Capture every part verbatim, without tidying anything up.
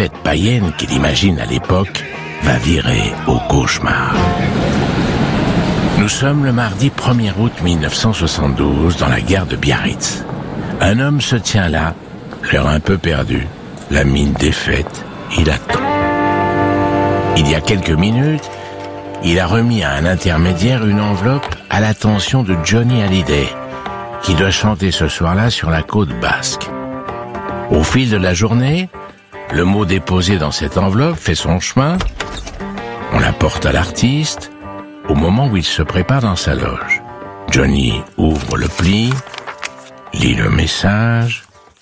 fête païenne qu'il imagine à l'époque va virer au cauchemar. Nous sommes le mardi premier août mille neuf cent soixante-douze dans la gare de Biarritz. Un homme se tient là, l'air un peu perdu, la mine défaite, il attend. Il y a quelques minutes, il a remis à un intermédiaire une enveloppe à l'attention de Johnny Hallyday, qui doit chanter ce soir-là sur la côte basque. Au fil de la journée, le mot déposé dans cette enveloppe fait son chemin, on la porte à l'artiste, au moment où il se prépare dans sa loge. Johnny ouvre le pli, lit le message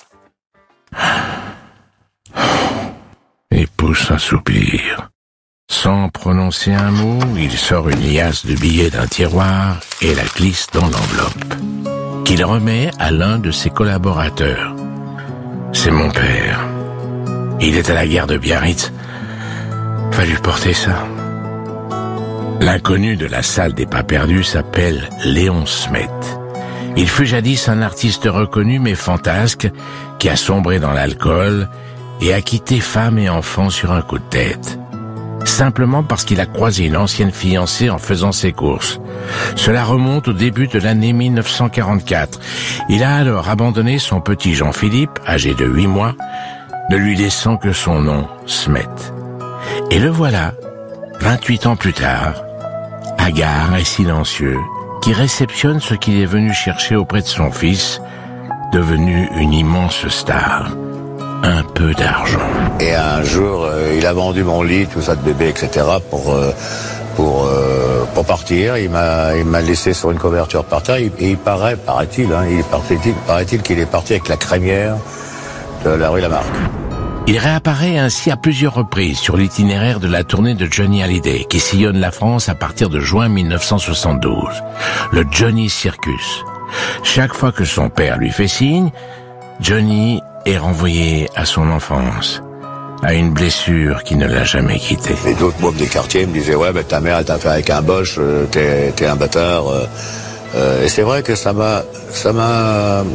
et pousse un soupir. Sans prononcer un mot, il sort une liasse de billets d'un tiroir et la glisse dans l'enveloppe, qu'il remet à l'un de ses collaborateurs. C'est mon père. Il est à la gare de Biarritz. Va lui porter ça. L'inconnu de la salle des pas perdus s'appelle Léon Smet. Il fut jadis un artiste reconnu mais fantasque qui a sombré dans l'alcool et a quitté femme et enfants sur un coup de tête. Simplement parce qu'il a croisé une ancienne fiancée en faisant ses courses. Cela remonte au début de l'année mille neuf cent quarante-quatre. Il a alors abandonné son petit Jean-Philippe, âgé de huit mois, ne lui laissant que son nom, Smet. Et le voilà, vingt-huit ans plus tard, hagard et silencieux, qui réceptionne ce qu'il est venu chercher auprès de son fils, devenu une immense star. Un peu d'argent. Et un jour, euh, il a vendu mon lit, tout ça de bébé, et cetera pour euh, pour euh, pour partir. Il m'a il m'a laissé sur une couverture par terre. Et il paraît, paraît-il, hein, il paraît-il, paraît-il qu'il est parti avec la crémière de la rue Lamarck. Il réapparaît ainsi à plusieurs reprises sur l'itinéraire de la tournée de Johnny Hallyday, qui sillonne la France à partir de juin mille neuf cent soixante-douze. Le Johnny Circus. Chaque fois que son père lui fait signe, Johnny est renvoyé à son enfance, à une blessure qui ne l'a jamais quitté. Et d'autres mômes des quartiers me disaient « Ouais, mais ta mère, elle t'a fait avec un boche, euh, t'es, t'es un bâtard. Euh, » euh, Et c'est vrai que ça m'a... Ça m'a... Euh,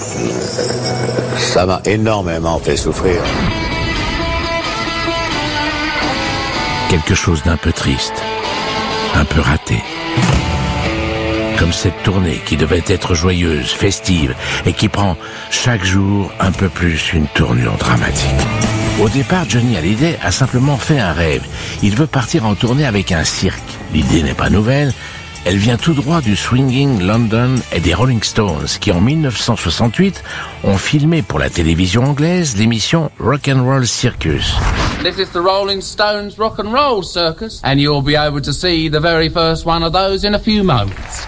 ça m'a énormément fait souffrir. Quelque chose d'un peu triste, un peu raté. Comme cette tournée qui devait être joyeuse, festive, et qui prend chaque jour un peu plus une tournure dramatique. Au départ, Johnny Hallyday a simplement fait un rêve. Il veut partir en tournée avec un cirque. L'idée n'est pas nouvelle. Elle vient tout droit du Swinging London et des Rolling Stones, qui en mille neuf cent soixante-huit ont filmé pour la télévision anglaise l'émission Rock'n'Roll Circus. This is the Rolling Stones Rock'n'Roll Circus, and you'll be able to see the very first one of those in a few moments.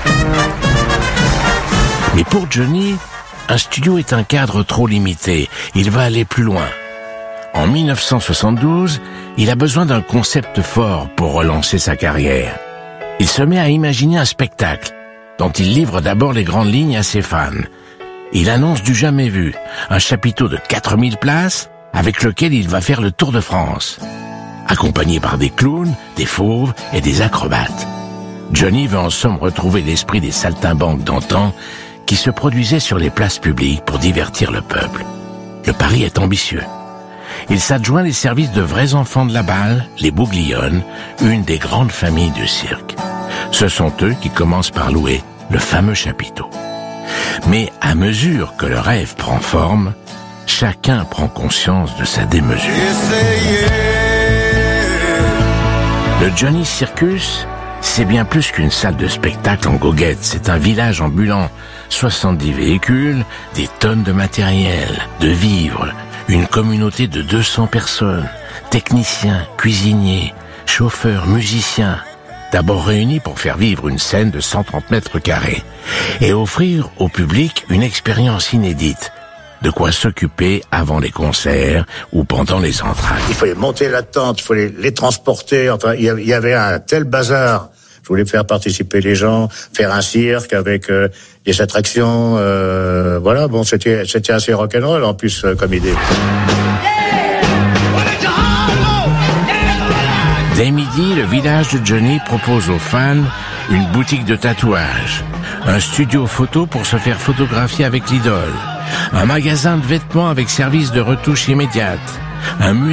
Mais pour Johnny, un studio est un cadre trop limité. Il va aller plus loin. En mille neuf cent soixante-douze, il a besoin d'un concept fort pour relancer sa carrière. Il se met à imaginer un spectacle, dont il livre d'abord les grandes lignes à ses fans. Il annonce du jamais vu, un chapiteau de quatre mille places, avec lequel il va faire le tour de France, accompagné par des clowns, des fauves et des acrobates. Johnny veut en somme retrouver l'esprit des saltimbanques d'antan qui se produisaient sur les places publiques pour divertir le peuple. Le pari est ambitieux. Il s'adjoint les services de vrais enfants de la balle, les Bouglione, une des grandes familles du cirque. Ce sont eux qui commencent par louer le fameux chapiteau. Mais à mesure que le rêve prend forme, chacun prend conscience de sa démesure. Le Johnny Circus, c'est bien plus qu'une salle de spectacle en goguette. C'est un village ambulant, soixante-dix véhicules, des tonnes de matériel, de vivres, une communauté de deux cents personnes, techniciens, cuisiniers, chauffeurs, musiciens, d'abord réunis pour faire vivre une scène de cent trente mètres carrés et offrir au public une expérience inédite, de quoi s'occuper avant les concerts ou pendant les entr'actes. Il fallait monter la tente, il fallait les transporter, enfin, il y avait un tel bazar. Je voulais faire participer les gens, faire un cirque avec euh, des attractions, euh, voilà, bon, c'était c'était assez rock'n'roll en plus euh, comme idée. Dès midi, le village de Johnny propose aux fans une boutique de tatouage, un studio photo pour se faire photographier avec l'idole, un magasin de vêtements avec service de retouche immédiate, un musée